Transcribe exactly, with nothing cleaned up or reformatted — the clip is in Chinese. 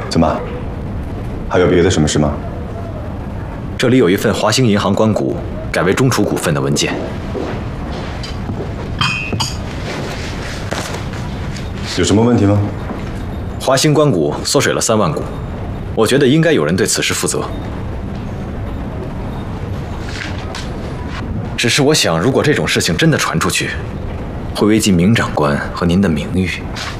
怎么？还有别的什么事吗？ 这里有一份华兴银行关股改为中储股份的文件。 有什么问题吗？ 华兴关股缩水了三万股，我觉得应该有人对此事负责。只是我想，如果这种事情真的传出去，会危及明长官和您的名誉。